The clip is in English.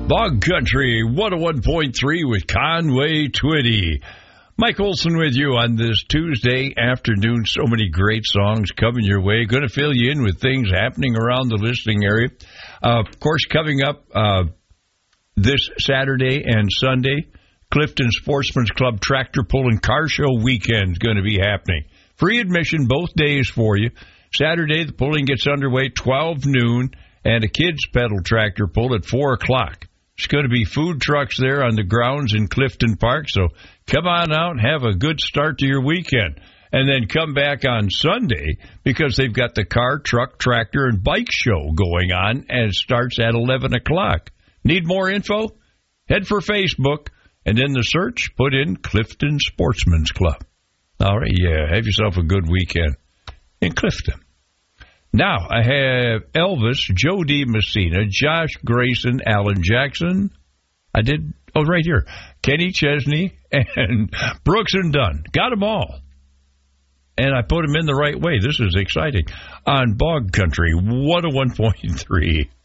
Bog Country 101.3 with Conway Twitty. Mike Olson with you on this Tuesday afternoon. So many great songs coming your way. Going to fill you in with things happening around the listening area. Of course, coming up this Saturday and Sunday, Clifton Sportsman's Club Tractor Pull and Car Show weekend is going to be happening. Free admission both days for you. Saturday, the pulling gets underway 12 noon, and a kids pedal tractor pull at 4 o'clock. There's going to be food trucks there on the grounds in Clifton Park, so come on out and have a good start to your weekend. And then come back on Sunday because they've got the car, truck, tractor, and bike show going on, and it starts at 11 o'clock. Need more info? Head for Facebook, and in the search, put in Clifton Sportsman's Club. All right, have yourself a good weekend in Clifton. Now, I have Elvis, Joe D. Messina, Josh Grayson, Alan Jackson. Right here. Kenny Chesney and Brooks and Dunn. Got them all. And I put them in the right way. This is exciting. On Bog Country 101.3.